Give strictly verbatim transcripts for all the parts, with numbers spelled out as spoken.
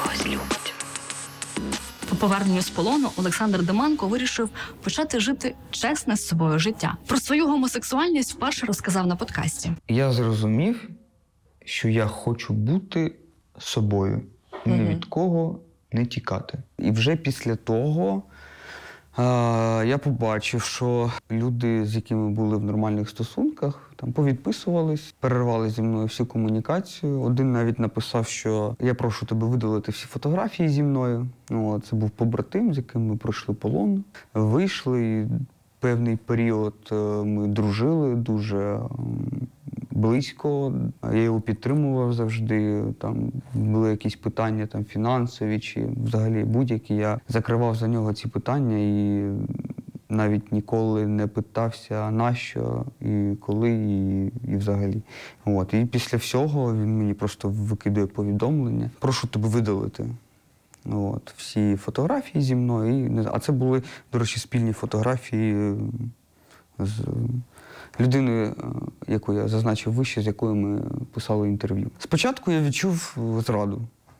когось любить. По поверненню з полону Олександр Деманко вирішив почати жити чесне з собою життя. Про свою гомосексуальність вперше розказав на подкасті. Я зрозумів, що я хочу бути собою. Ні Угу. від кого не тікати. І вже після того е, я побачив, що люди, з якими були в нормальних стосунках, там повідписувались, перервали зі мною всю комунікацію. Один навіть написав, що я прошу тебе видалити всі фотографії зі мною. Ну, це був побратим, з яким ми пройшли полон. Вийшли, і певний період ми дружили дуже близько. Я його підтримував завжди. Там були якісь питання там, фінансові чи взагалі будь-які. Я закривав за нього ці питання і навіть ніколи не питався, нащо, і коли, і, і взагалі. От. І після всього він мені просто викидує повідомлення. Прошу тебе видалити. От. Всі фотографії зі мною. І... А це були, до речі, спільні фотографії з людиною, яку я зазначив вище, з якою ми писали інтерв'ю. Спочатку я відчув зраду.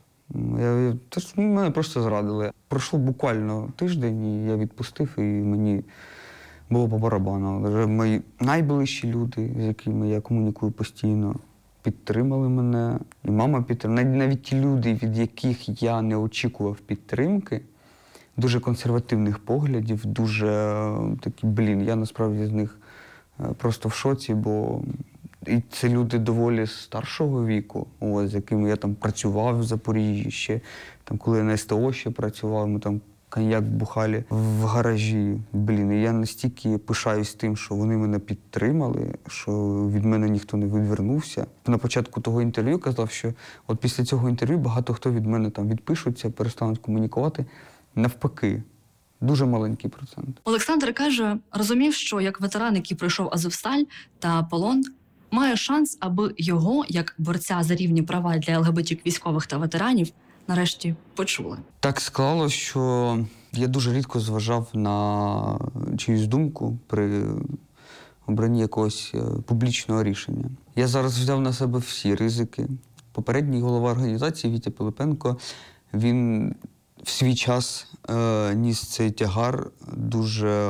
Я, тож, мене просто зрадили. Пройшло буквально тиждень, і я відпустив, і мені було по барабану. Вже мої найближчі люди, з якими я комунікую постійно, підтримали мене. І мама підтримала. Навіть ті люди, від яких я не очікував підтримки, дуже консервативних поглядів, дуже такі, блін, я насправді з них просто в шоці, бо і це люди доволі старшого віку, ось, з якими я там працював в Запоріжжі ще, там, коли я на ес те о ще працював, ми там коньяк бухали в гаражі. Блін, і я настільки пишаюсь тим, що вони мене підтримали, що від мене ніхто не відвернувся. На початку того інтерв'ю казав, що от після цього інтерв'ю багато хто від мене там відпишуться, перестануть комунікувати. Навпаки. Дуже маленький процент. Олександр каже, розумів, що як ветеран, який пройшов Азовсталь та полон, має шанс, аби його, як борця за рівні права для ел ге бе те військових та ветеранів, нарешті почули. Так склалося, що я дуже рідко зважав на чиюсь думку при обранні якогось публічного рішення. Я зараз взяв на себе всі ризики. Попередній голова організації Вітя Пилипенко, він в свій час е, ніс цей тягар дуже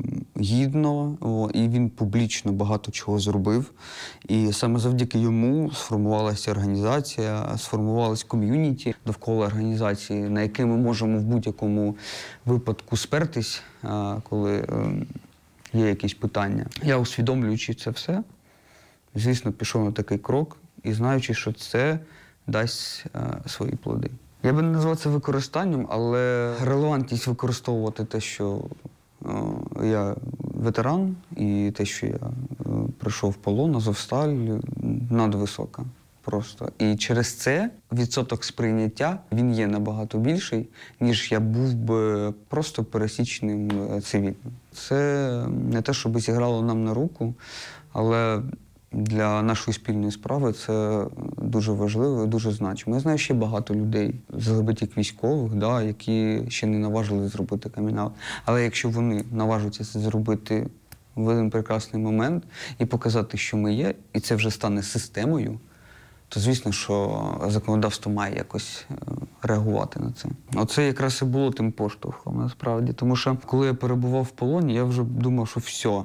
гідно, о, і він публічно багато чого зробив. І саме завдяки йому сформувалася організація, сформувалась ком'юніті довкола організації, на яке ми можемо в будь-якому випадку спертись, е, коли е, є якісь питання. Я, усвідомлюючи це все, звісно, пішов на такий крок і знаючи, що це дасть е, свої плоди. Я би не назвав це використанням, але релевантність використовувати те, що о, я ветеран, і те, що я о, прийшов в полон, Азовсталь, надвисока просто. І через це відсоток сприйняття, він є набагато більший, ніж я був би просто пересічним цивільним. Це не те, щоб зіграло нам на руку, але для нашої спільної справи це дуже важливо і дуже значимо. Я знаю ще багато людей з ел ге бе те військових, да, які ще не наважили зробити камін-аут. Але якщо вони наважаться це зробити в один прекрасний момент і показати, що ми є, і це вже стане системою, то звісно, що законодавство має якось реагувати на це. Оце якраз і було тим поштовхом, насправді. Тому що, коли я перебував в полоні, я вже думав, що все.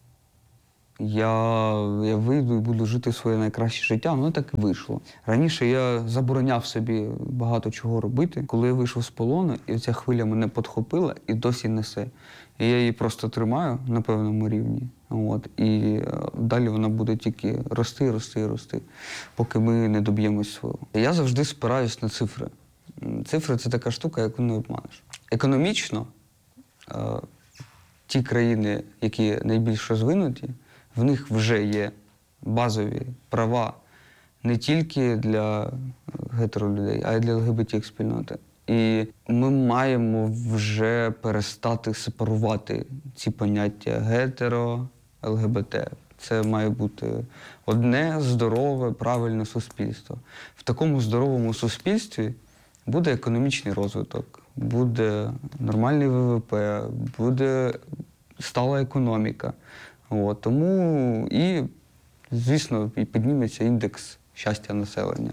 Я, я вийду і буду жити своє найкраще життя, воно так і вийшло. Раніше я забороняв собі багато чого робити. Коли я вийшов з полону, і ця хвиля мене підхопила і досі несе. І я її просто тримаю на певному рівні. От, і далі вона буде тільки рости, рости, рости, поки ми не доб'ємось свого. Я завжди спираюсь на цифри. Цифри – це така штука, яку не обманеш. Економічно е, ті країни, які найбільш розвинуті, в них вже є базові права не тільки для гетеролюдей, а й для ел ге бе те спільноти. І ми маємо вже перестати сепарувати ці поняття гетеро, ел ге бе те. Це має бути одне здорове, правильне суспільство. В такому здоровому суспільстві буде економічний розвиток, буде нормальний ве ве пе, буде стала економіка. От, тому і, звісно, і підніметься індекс щастя населення.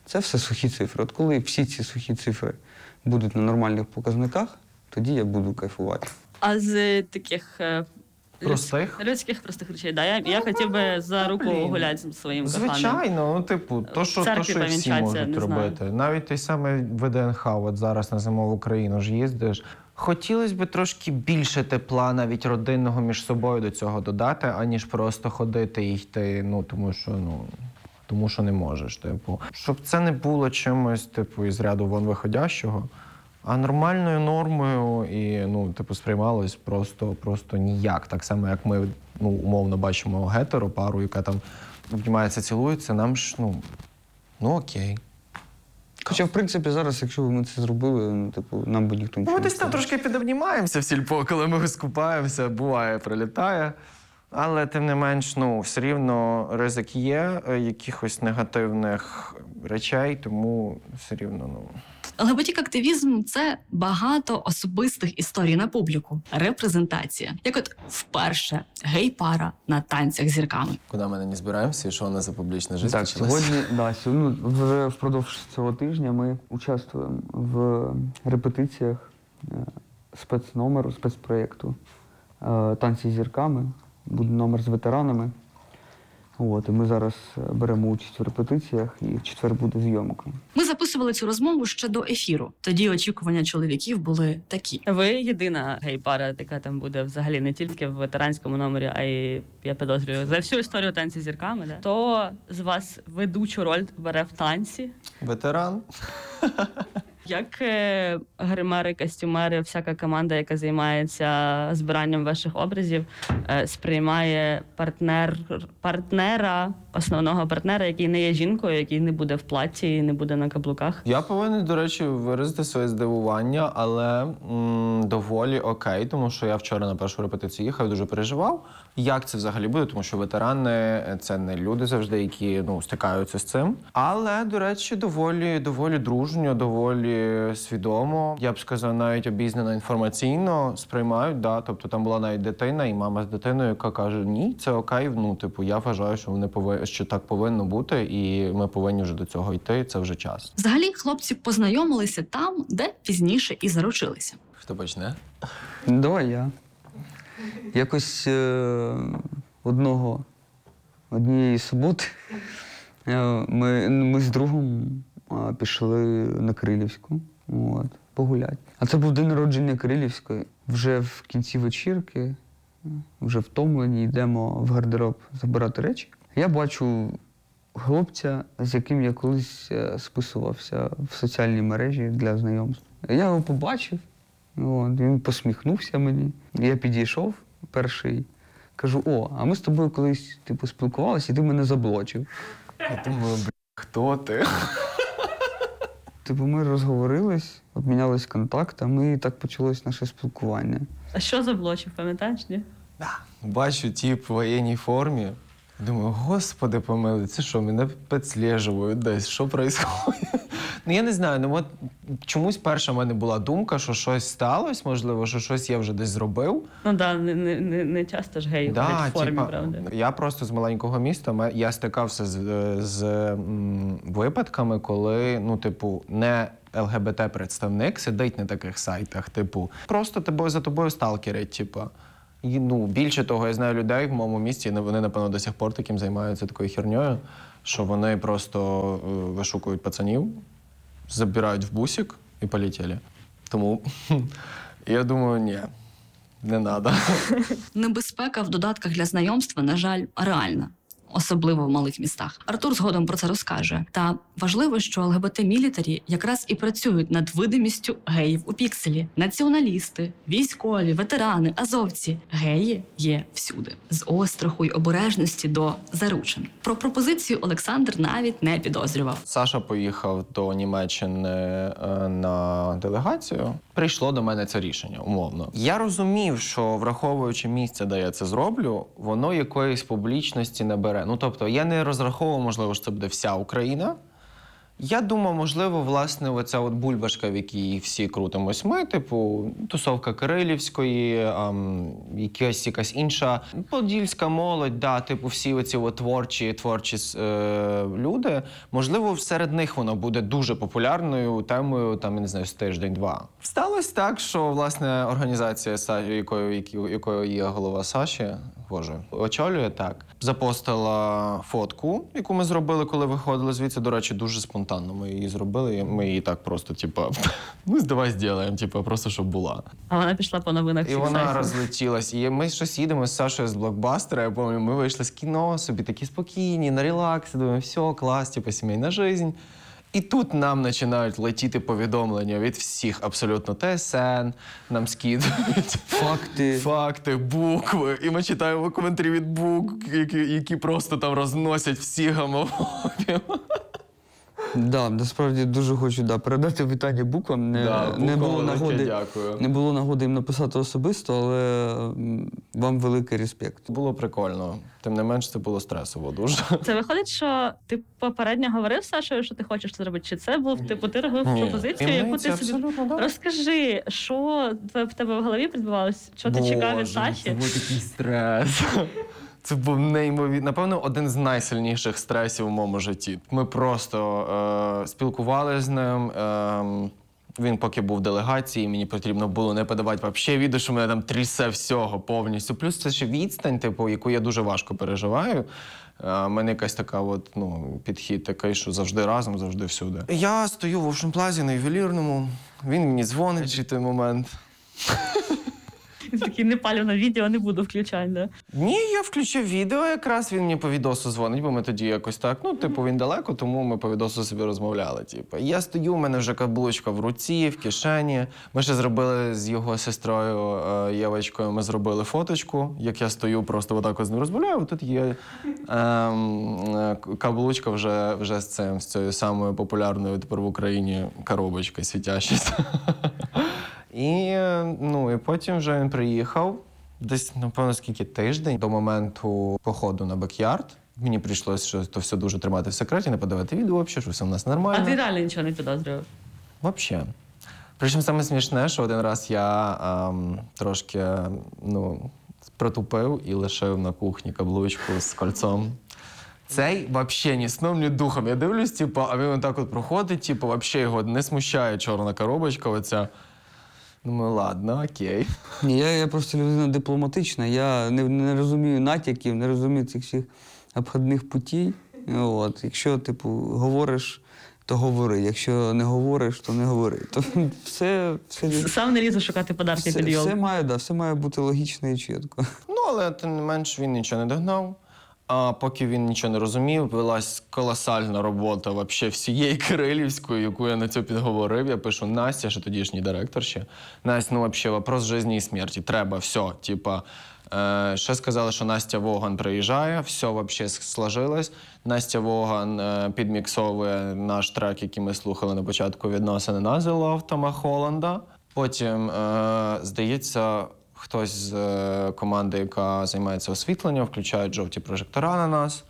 Це все сухі цифри. От коли всі ці сухі цифри будуть на нормальних показниках, тоді я буду кайфувати. А з таких е, Простих? людсь- людських простих речей, да? Я, я хотів би за руку Блін. гуляти з своїм коханим. Звичайно, ну типу, то, що, В то, церкві що всі помінчатися, можуть не знаю. робити. Навіть той самий ВДНХ, от зараз на зимову Україну ж їздиш. Хотілося б трошки більше тепла, навіть родинного між собою до цього додати, аніж просто ходити і йти, ну тому що ну. Тому що не можеш, типу. Щоб це не було чимось, типу, із ряду вон виходящого, а нормальною нормою і, ну, типу, сприймалось просто, просто ніяк. Так само, як ми, ну, умовно бачимо гетеро пару, яка там обнімається, цілується, нам ж, ну, ну окей. Хоча, в принципі, зараз, якщо б ми це зробили, ну, типу, нам би ніхто нічого Ми не десь там сказав. трошки підобнімаємося в сільпо, коли ми скупаємося, буває, прилітає. Але, тим не менш, ну, все рівно ризик є е, якихось негативних речей, тому все рівно, ну... ЛГБТ-активізм – це багато особистих історій на публіку, репрезентація. Як от вперше гей-пара на танцях з зірками. Куди ми не збираємося і що у нас за публічна життя Так, сьогодні, да, сьогодні, ну, вже впродовж цього тижня ми участвуємо в репетиціях е, спецномеру, спецпроєкту е, «Танці з зірками». Буде номер з ветеранами. От, і ми зараз беремо участь в репетиціях, і в четвер буде зйомка. Ми записували цю розмову ще до ефіру. Тоді очікування чоловіків були такі. Ви єдина гей-пара, яка там буде взагалі не тільки в ветеранському номері, а й, я підозрюю, за всю історію танці з зірками. Да? Хто з вас ведучу роль бере в танці? Ветеран. Як е, гримери, костюмери, всяка команда, яка займається збиранням ваших образів, е, сприймає партнер, партнера, основного партнера, який не є жінкою, який не буде в платі і не буде на каблуках? Я повинен, до речі, виразити своє здивування, але м, доволі окей, тому що я вчора на першу репетицію їхав, дуже переживав, як це взагалі буде, тому що ветерани – це не люди завжди, які, ну, стикаються з цим. Але, до речі, доволі, доволі дружньо, доволі свідомо, я б сказав, навіть обізнано інформаційно сприймають, да, тобто там була навіть дитина і мама з дитиною, яка каже, ні, це окей, ну, типу, я вважаю, що вони повинні, що так повинно бути, і ми повинні вже до цього йти, це вже час. Взагалі, хлопці познайомилися там, де пізніше і заручилися. Хто почне? Давай я. Якось е- одного, однієї суботи е- ми, ми з другом е- пішли на Крилівську, от, погуляти. А це був день народження Крилівської. Вже в кінці вечірки, вже втомлені, йдемо в гардероб забирати речі. Я бачу хлопця, з яким я колись е, списувався в соціальній мережі для знайомств. Я його побачив, от, він посміхнувся мені. Я підійшов перший, кажу, о, а ми з тобою колись типу, спілкувалися, і ти мене заблочив. Я думаю, бля, хто ти? Типу, ми розговорились, обмінялись контактами, і так почалось наше спілкування. А що заблочив, пам'ятаєш, ні? Бачу тіп в воєнній формі. Думаю, господи помилуй, це що, мене підслежують десь, що відбувається? Ну, я не знаю, ну от чомусь перша в мене була думка, що щось сталося, можливо, що щось я вже десь зробив. Ну так, не, не, не, не часто ж геї ходять в формі, типа, правда? я просто з маленького міста, ме- я стикався з, з м, випадками, коли, ну, типу, не ЛГБТ-представник сидить на таких сайтах, типу, просто тобою за тобою сталкерять, типу. І, ну, більше того, я знаю людей в моєму місті, і вони, напевно, до сих пор таким займаються такою херньою, що вони просто е, вишукують пацанів, забирають в бусик і полетіли. Тому я думаю, ні, не треба. Небезпека в додатках для знайомства, на жаль, реальна. Особливо в малих містах. Артур згодом про це розкаже. Та важливо, що ЛГБТ-мілітарі якраз і працюють над видимістю геїв у пікселі. Націоналісти, військові, ветерани, азовці. Геї є всюди. З остраху й обережності до заручин. Про пропозицію Олександр навіть не підозрював. Саша поїхав до Німеччини е, на делегацію. Прийшло до мене це рішення, умовно. Я розумів, що враховуючи місце, де я це зроблю, воно якоїсь публічності не бере. Ну, тобто, я не розраховував, можливо, що це буде вся Україна. Я думав, можливо, власне, оця от бульбашка, в якій всі крутимось ми, типу, тусовка Кирилівської, ам, якась, якась інша подільська молодь, да, типу, всі оці от творчі, творчі е, люди. Можливо, серед них воно буде дуже популярною темою, там, я не знаю, з тиждень-два. Сталося так, що, власне, організація, якою, якою, якою є голова Саші, Боже, очолює, так, запостила фотку, яку ми зробили, коли виходили звідси. До речі, дуже спонтанно ми її зробили. Ми її так просто, типа, ну, давай зробимо, типа, просто, щоб була. А вона пішла по новинах І всіх вона сайтів. розлетілась. І ми щось їдемо з Сашою з блокбастера. Я пам'ятаю, ми вийшли з кіно, собі такі спокійні, на релаксі, думаємо, все, клас, типу, сімейна жизнь. І тут нам починають летіти повідомлення від всіх абсолютно ТСН, нам скидують Факти. факти, букви. І ми читаємо коментарі від букв, які, які просто там розносять всі гомофобів. Да, насправді дуже хочу да, передати вітання буквам. Не, Да, не, буквам було велике нагоди, дякую. не було нагоди їм написати особисто, але м, вам великий респект. Було прикольно. Тим не менш, це було стресово дуже. Це виходить, що ти попередньо говорив з Сашою, що ти хочеш це зробити? Чи це був, типу, ти робив Ні. пропозицію, яку Таємниця, ти собі... абсолютно, да. Розкажи, що в тебе в голові відбувалося? Що ти чекав від Боже, Саші? Це був такий стрес. Це був неймовірно, напевно, один з найсильніших стресів у моєму житті. Ми просто е, спілкувалися з ним. Е, він поки був в делегації, мені потрібно було не подавати взагалі відео, що мене там трясе всього повністю. Плюс це ще відстань, типу, яку я дуже важко переживаю. У мене якась така от, ну, підхід такий, що завжди разом, завжди всюди. Я стою в Ocean Plaza на ювелірному, він мені дзвонить в той момент. Такий не палю на відео, не буду включати, да? Ні, я включив відео, якраз він мені по відосу дзвонить, бо ми тоді якось так, ну, типу, він далеко, тому ми по відосу собі розмовляли. Типу. Я стою, у мене вже каблучка в руці, в кишені. Ми ще зробили з його сестрою е, Євочкою, ми зробили фоточку, як я стою, просто отак з ним розмовляю. Тут є е, е, каблучка вже, вже з цим, з цією самою популярною тепер в Україні коробочкою світящою. І, ну, і потім вже він приїхав, десь, напевно, скільки тиждень до моменту походу на бекярд. Мені прийшлося що то все дуже тримати в секреті, не подавати відео, взагалі, що все в нас нормально. А ти реально нічого не підозрював? Взагалі. Причому саме смішне, що один раз я ем, трошки, ну, протупив і лишив на кухні каблучку з кольцом. Цей взагалі ні сном, ні духом. Я дивлюсь, типу, а він отак от проходить, типу, взагалі його не смущає чорна коробочка оця. Думаю, ладно, окей. Ні, я, я просто людина дипломатична, я не, не розумію натяків, не розумію цих всіх обходних путей. От. Якщо, типу, говориш, то говори. Якщо не говориш, то не говори. То все, все, Сам не лізу шукати подарки все, під йолку. все, має, да, все має бути логічно і чітко. Ну, але тим не менш він нічого не догнав. А поки він нічого не розумів, велась колосальна робота вообще всієї Кирилівської, яку я на це підговорив. Я пишу Настя, що тодішній директор ще. Настя, ну взагалі, вопрос життя і смерті. Треба, все. Типа, е, ще сказали, що Настя Воган приїжджає, все взагалі сложилось. Настя Воган е, підміксовує наш трек, який ми слухали на початку відносини на The Love Тома Холланда. Потім, е, здається, хтось з е, команди, яка займається освітленням, включають жовті прожектора на нас.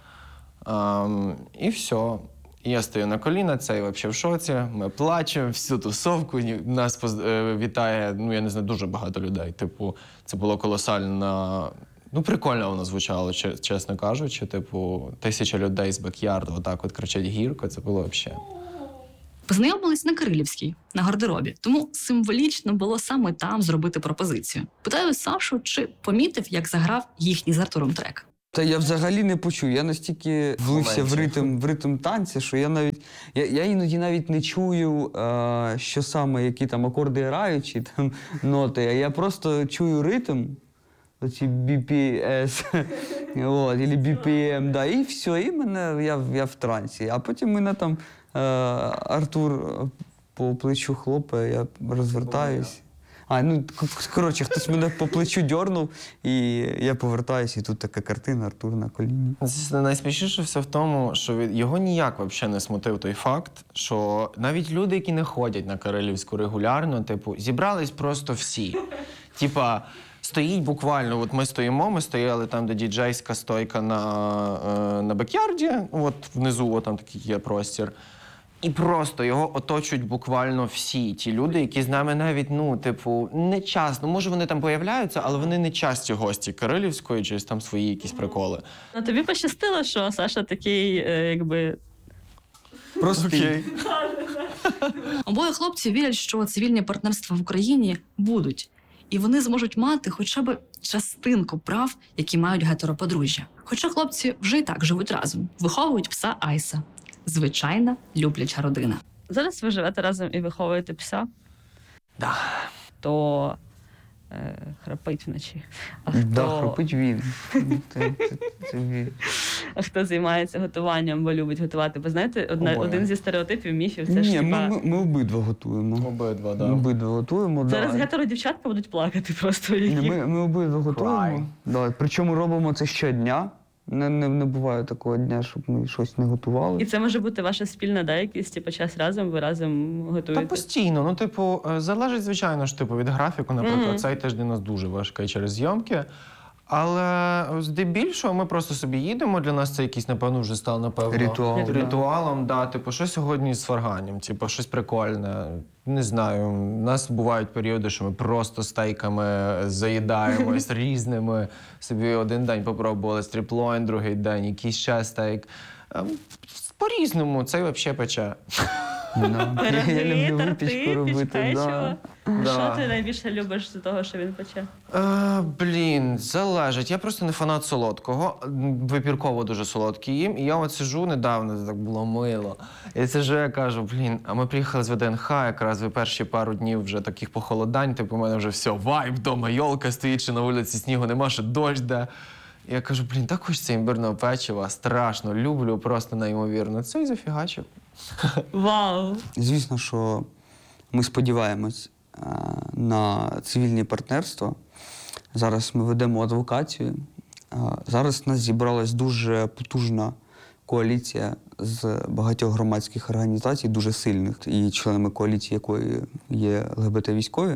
Ем, і все. І я стою на коліна, цей взагалі в шоці. Ми плачемо всю тусовку. і Нас поз- е, вітає, ну я не знаю, дуже багато людей. Типу, це було колосально. Ну, прикольно воно звучало, че- чесно кажучи. Типу, тисяча людей з бекярду отак от кричать гірко. Це було взагалі. Познайомились на Кирилівській, на гардеробі, тому символічно було саме там зробити пропозицію. Питаю Сашу, чи помітив, як заграв їхній з Артуром трек. Та я взагалі не почув. Я настільки влився в ритм, в ритм танцю, що я навіть я, я іноді навіть не чую, е, що саме, які там акорди грають, чи там ноти. А я просто чую ритм, оці бі пі ес, от, або бі пі ем, да, і все, і мене я, я в трансі. А потім мене там е, Артур по плечу хлопає, я розвертаюсь. А, ну, к- коротше, хтось мене по плечу дьорнув, і я повертаюсь, і тут така картина, Артур на коліні. Це найсмішніше все в тому, що від його ніяк взагалі не смутив той факт, що навіть люди, які не ходять на Кирилівську регулярно, типу, зібрались просто всі. Типа, стоїть буквально, от ми стоїмо, ми стояли там, де діджейська стойка на, е, на бекярді, от внизу, от там такий є простір. І просто його оточують буквально всі ті люди, які з нами навіть, ну, типу, не часто. Може, вони там появляються, але вони не часті гості Кирилівської, чи там свої якісь приколи. Ну тобі пощастило, що Саша такий, е, якби. Простий. Обоє хлопці вірять, що цивільні партнерства в Україні будуть, і вони зможуть мати хоча б частинку прав, які мають гетероподружжя. Хоча хлопці вже і так живуть разом, виховують пса Айса. Звичайна любляча родина. Зараз ви живете разом і виховуєте пса, Да. то е, храпить вночі. А хто, Да, хропить він. Це, це, це він. а хто займається готуванням, бо любить готувати? Бо знаєте, одна, Обоє. один зі стереотипів, міфів, це ж Ні, типа... ми, ми, ми обидва готуємо. Обидва, Ми да. обидва готуємо, Зараз да. гетеродівчатка будуть плакати просто. Які... Ні, ми, ми обидва Cry. готуємо. Да. Причому робимо це щодня. Не, не, не буває такого дня, щоб ми щось не готували. І це може бути ваша спільна, да, якийсь типу, час разом, ви разом Та готуєте? постійно. Ну, типу, е, залежить, звичайно ж, типу, від графіку. Наприклад, Мгм. цей тиждень у нас дуже важкий через зйомки. Але здебільшого ми просто собі їдемо. Для нас це якийсь, напевно, вже став, напевно, Ритуал, да. ритуалом. Да, типу, що сьогодні з фарганням, типу, щось прикольне. Не знаю. У нас бувають періоди, що ми просто стейками заїдаємось різними. Собі один день попробували стріплойн, другий день якийсь ще стейк. Ем, По-різному, цей взагалі пече. Да. Я, я Пироги, люблю торти, випічку робити. печиво. Да. Да. Що ти найбільше любиш з того, що він пече? Е, блін, залежить. Я просто не фанат солодкого. Випірково дуже солодкий їм. І я от сижу недавно, це так було мило. І сижу, я кажу, блін, а ми приїхали з ВДНХ, якраз в перші пару днів вже таких похолодань, типу, у мене вже все, вайб, дома йолка стоїть, чи на вулиці снігу нема, що дощ де. І я кажу, блін, так хочеться імбирного печива, страшно, люблю просто неймовірно. Це і зафігачив. Вау! Звісно, що ми сподіваємось е, на цивільні партнерства. Зараз ми ведемо адвокацію. Е, Зараз у нас зібралась дуже потужна коаліція з багатьох громадських організацій, дуже сильних, і членами коаліції якої є ЛГБТ-військові.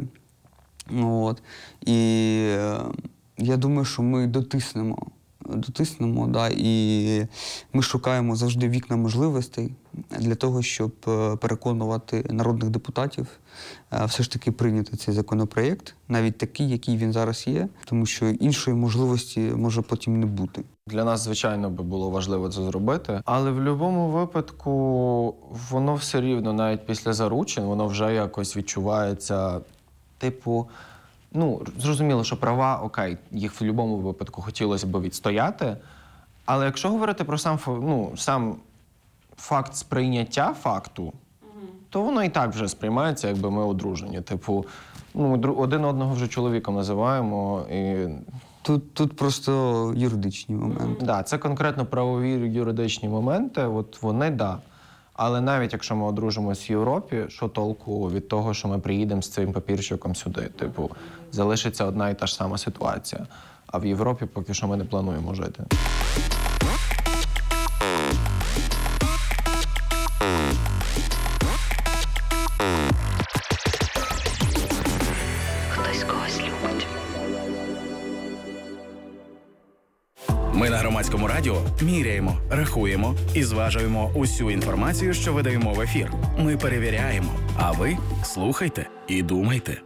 От. І е, я думаю, що ми дотиснемо. Дотиснемо, да, і ми шукаємо завжди вікна можливостей для того, щоб е, переконувати народних депутатів е, все ж таки прийняти цей законопроєкт, навіть такий, який він зараз є, тому що іншої можливості може потім не бути. Для нас, звичайно, би було важливо це зробити, але в будь-якому випадку воно все рівно, навіть після заручин, воно вже якось відчувається, типу, ну, зрозуміло, що права, окей, їх в будь-якому випадку хотілося б відстояти, але якщо говорити про сам, фа- ну, сам факт сприйняття факту, то воно і так вже сприймається, якби ми одружені. Типу, ну, дру- один одного вже чоловіком називаємо, і Тут, тут просто юридичні моменти. да, це конкретно правові юридичні моменти, от вони да. Але навіть якщо ми одружимось в Європі, що толку від того, що ми приїдемо з цим папірчиком сюди? Типу, залишиться одна і та ж сама ситуація. А в Європі поки що ми не плануємо жити. Хтось когось любить. Ми на Громадському радіо міряємо, рахуємо і зважуємо усю інформацію, що видаємо в ефір. Ми перевіряємо, а ви слухайте і думайте.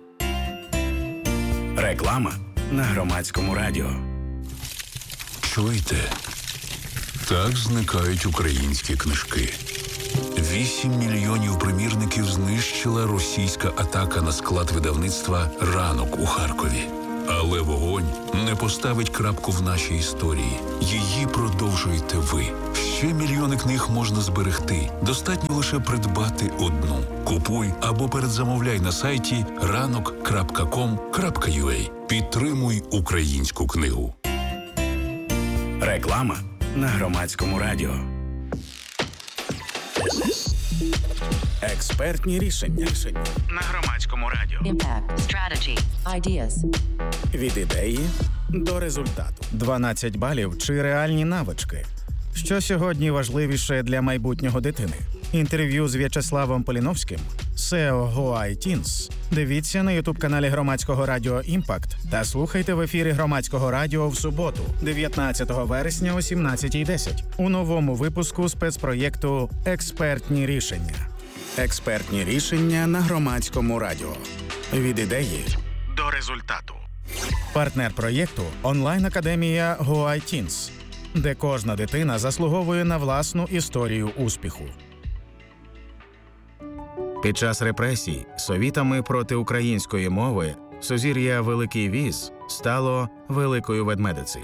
Реклама на Громадському радіо. Чуєте? Так зникають українські книжки. Вісім мільйонів примірників знищила російська атака на склад видавництва «Ранок» у Харкові. Але вогонь не поставить крапку в нашій історії. Її продовжуєте ви. Ще мільйони книг можна зберегти. Достатньо лише придбати одну. Купуй або передзамовляй на сайті ранок крапка ком крапка ю а. Підтримуй українську книгу. Реклама на Громадському радіо. Експертні рішення. Рішення на Громадському радіо. Impact, strategy, ideas. Від ідеї до результату. дванадцять балів чи реальні навички? Що сьогодні важливіше для майбутнього дитини? Інтерв'ю з В'ячеславом Поліновським, сео Гоай Тінс. Дивіться на ютуб-каналі Громадського радіо «Імпакт» та слухайте в ефірі Громадського радіо в суботу, дев'ятнадцятого вересня о сімнадцятій десять у новому випуску спецпроєкту «Експертні рішення». Експертні рішення на Громадському радіо. Від ідеї до результату. Партнер проєкту – онлайн-академія GoITeens, де кожна дитина заслуговує на власну історію успіху. Під час репресій совітами проти української мови сузір'я Великий Віз стало Великою Ведмедицею.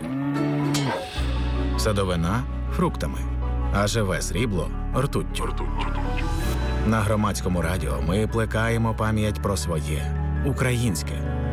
Садовина – фруктами, а живе срібло – ртуттю. На Громадському радіо ми плекаємо пам'ять про своє – українське.